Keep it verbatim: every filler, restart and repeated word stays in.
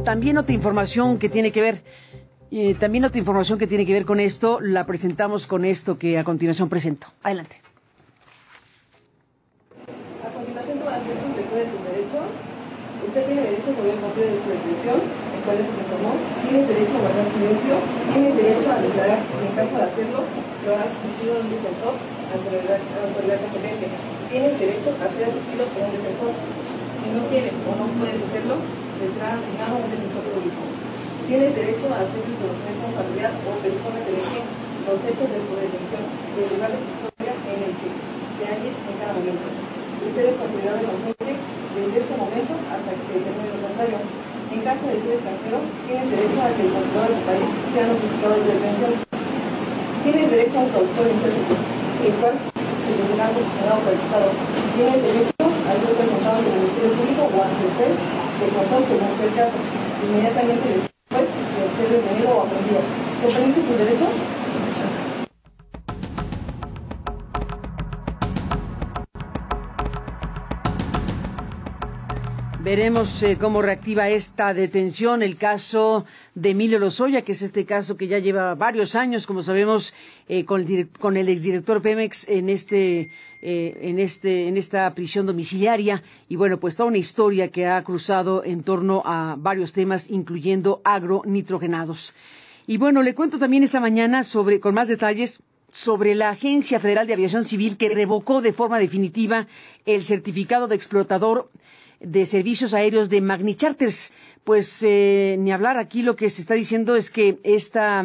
también otra información que tiene que ver, eh, también otra información que tiene que ver con esto, la presentamos con esto que a continuación presento. Adelante. A continuación, todas las veces de tus derechos. Usted tiene derecho sobre el cumplido de su detención, el cual se le tomó. Tienes derecho a guardar silencio. Tienes derecho a declarar, y en caso de hacerlo, lo has asistido a un defensor ante la autoridad competente. Tienes derecho a ser asistido por un defensor. Si no quieres o no puedes hacerlo, te será asignado un defensor público. Tienes derecho a hacer el conocimiento familiar o persona que deje los hechos de tu detención y el lugar de custodia en el que se halle en cada momento. Usted es considerado inocente desde este momento hasta que se determine lo contrario. En caso de ser extranjero, tienes derecho a que el consulado de tu país sea notificado de tu detención. Tienes derecho a un traductor intérprete, el cual se tendrá proporcionado por el Estado. Tienes derecho a ser presentado ante el Ministerio Público o ante el juez de control según sea el caso, inmediatamente después de ser detenido o aprendido. ¿Comprende tus derechos? Sí, muchas gracias. Veremos eh, cómo reactiva esta detención el caso de Emilio Lozoya, que es este caso que ya lleva varios años, como sabemos, eh, con, el direct, con el exdirector Pemex en este, eh, en este, en esta prisión domiciliaria. Y bueno, pues toda una historia que ha cruzado en torno a varios temas, incluyendo agronitrogenados. Y bueno, le cuento también esta mañana sobre, con más detalles, sobre la Agencia Federal de Aviación Civil que revocó de forma definitiva el certificado de explotador de servicios aéreos de Magni Charters. Pues eh, ni hablar, aquí lo que se está diciendo es que esta